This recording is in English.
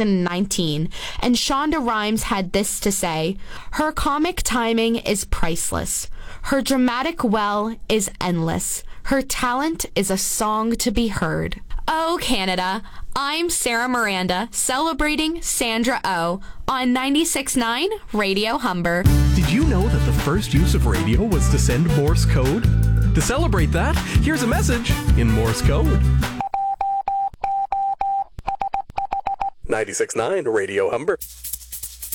2019, and Shonda Rhimes had this to say: "Her comic timing is priceless. Her dramatic well is endless. Her talent is a song to be heard." Oh, Canada, I'm Sarah Miranda, celebrating Sandra Oh on 96.9 Radio Humber. Did you know that the first use of radio was to send Morse code? To celebrate that, here's a message in Morse code. 96.9 Radio Humber.